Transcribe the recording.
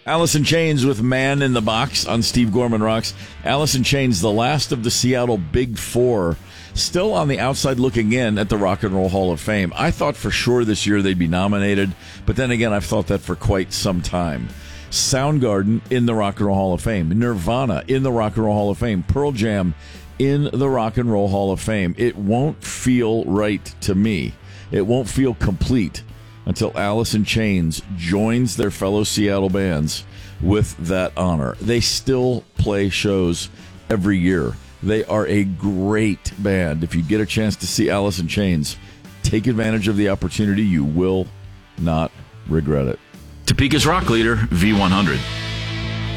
Alice in Chains with Man in the Box on Steve Gorman Rocks. Alice in Chains, the last of the Seattle Big Four, still on the outside looking in at the Rock and Roll Hall of Fame. I thought for sure this year they'd be nominated, but then again, I've thought that for quite some time. Soundgarden in the Rock and Roll Hall of Fame. Nirvana in the Rock and Roll Hall of Fame. Pearl Jam in the Rock and Roll Hall of Fame. It won't feel right to me. It won't feel complete until Alice in Chains joins their fellow Seattle bands with that honor. They still play shows every year. They are a great band. If you get a chance to see Alice in Chains, take advantage of the opportunity. You will not regret it. Topeka's rock leader, V100.